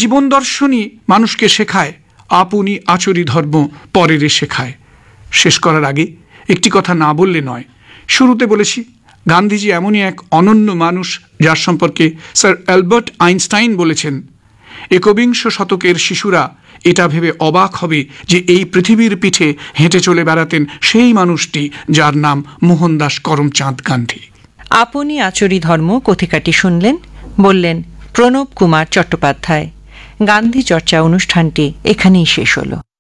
জীবন দর্শনই মানুষকে শেখায় আপনি আচরি ধর্ম পরেরে শেখায়। শেষ করার আগে একটি কথা না বললে নয়। শুরুতে বলেছি গান্ধীজি এমনই এক অনন্য মানুষ যার সম্পর্কে স্যার অ্যালবার্ট আইনস্টাইন বলেছেন, একবিংশ শতকের শিশুরা এটা ভেবে অবাক হবে যে এই পৃথিবীর পিঠে হেঁটে চলে বেড়াতেন সেই মানুষটি যার নাম মোহনদাস করমচাঁদ গান্ধী। আপনি আচরি ধর্ম কথিকাটি শুনলেন, বললেন প্রণব কুমার চট্টোপাধ্যায়। গান্ধী চর্চা অনুষ্ঠানটি এখানেই শেষ হলো।